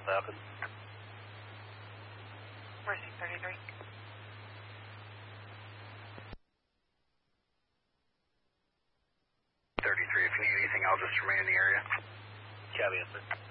Falcon. Mercy 33. 33, if you need anything, I'll just remain in the area. Copy, yes, sir.